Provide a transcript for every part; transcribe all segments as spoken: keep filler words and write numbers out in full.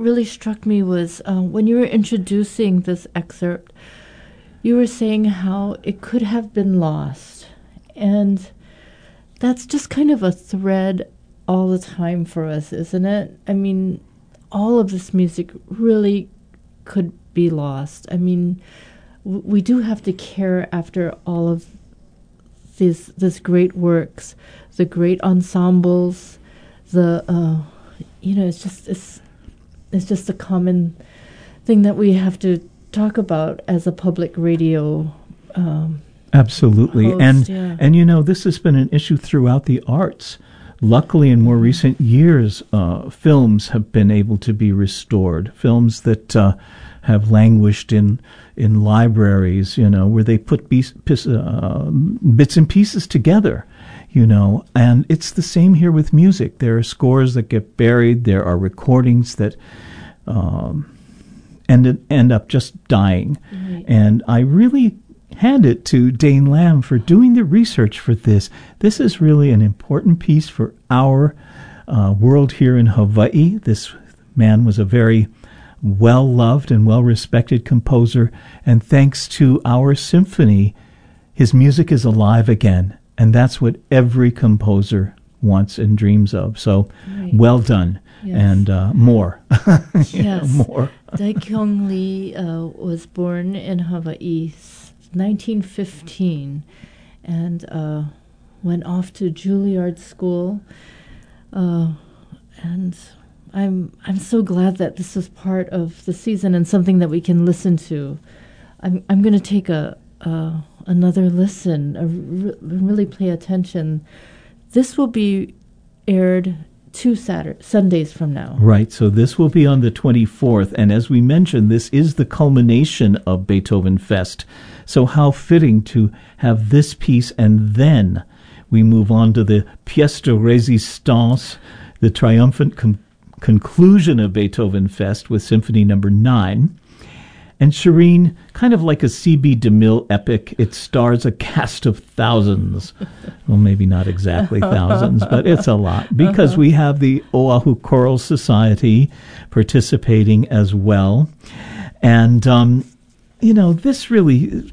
really struck me was uh, when you were introducing this excerpt, you were saying how it could have been lost. And that's just kind of a thread all the time for us, isn't it? I mean, all of this music really could be lost. I mean, w- we do have to care after all of these, these great works, the great ensembles, the, uh, you know, it's just, it's, it's just a common thing that we have to talk about as a public radio um, Absolutely. host, and, yeah. and, you know, this has been an issue throughout the arts. Luckily, in more recent years, uh, films have been able to be restored. Films that uh, have languished in in libraries, you know, where they put piece, piece, uh, bits and pieces together, you know. And it's the same here with music. There are scores that get buried. There are recordings that um, end end up just dying. Right. And I really hand it to Dane Lamb for doing the research for this. This is really an important piece for our uh, world here in Hawaii. This man was a very well-loved and well-respected composer, and thanks to our symphony, his music is alive again, and that's what every composer wants and dreams of. So, Right. well done, Yes. and uh, more. You know, Yes. more. Dae-Kyung Lee uh, was born in Hawaii nineteen fifteen and uh, went off to Juilliard School. Uh, and I'm I'm so glad that this is part of the season and something that we can listen to. I'm I'm going to take a uh, another listen, a re- really pay attention. This will be aired two Saturday, Sundays from now. Right, so this will be on the twenty-fourth, and as we mentioned, this is the culmination of Beethoven Fest. So how fitting to have this piece, and then we move on to the pièce de résistance, the triumphant com- conclusion of Beethoven Fest with Symphony Number nine. And Shireen, kind of like a C B DeMille epic, it stars a cast of thousands. Well, maybe not exactly thousands, but it's a lot, because uh-huh. we have the Oahu Choral Society participating as well. And, um, you know, this really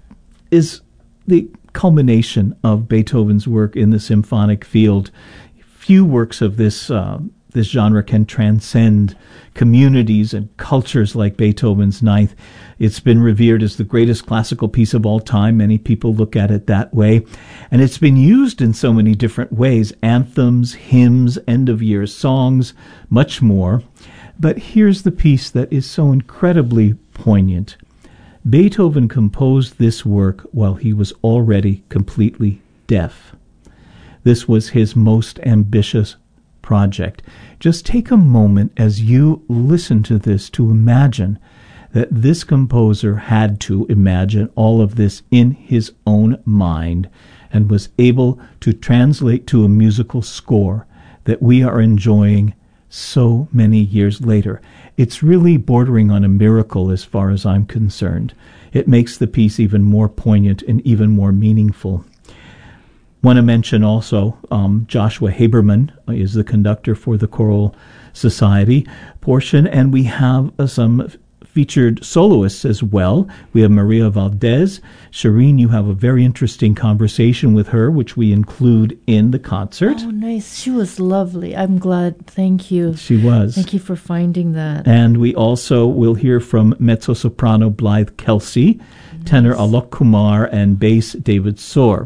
is the culmination of Beethoven's work in the symphonic field. Few works of this uh, this genre can transcend communities and cultures like Beethoven's Ninth. It's been revered as the greatest classical piece of all time. Many people look at it that way. And it's been used in so many different ways: anthems, hymns, end-of-year songs, much more. But here's the piece that is so incredibly poignant. Beethoven composed this work while he was already completely deaf. This was his most ambitious project. Just take a moment as you listen to this to imagine that this composer had to imagine all of this in his own mind and was able to translate to a musical score that we are enjoying so many years later. It's really bordering on a miracle as far as I'm concerned. It makes the piece even more poignant and even more meaningful. Want to mention also um, Joshua Haberman is the conductor for the Choral Society portion, and we have uh, some featured soloists as well. We have Maria Valdez. Shireen, you have a very interesting conversation with her, which we include in the concert. Oh, nice. She was lovely. I'm glad. Thank you. She was. Thank you for finding that. And we also will hear from mezzo-soprano Blythe Kelsey, nice. Tenor Alok Kumar, and bass David Soar.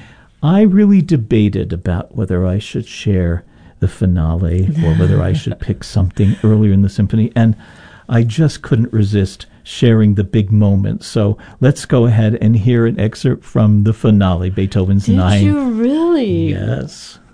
I really debated about whether I should share the finale or whether I should pick something earlier in the symphony, and I just couldn't resist sharing the big moment. So let's go ahead and hear an excerpt from the finale, Beethoven's Did Nine. you really? Yes.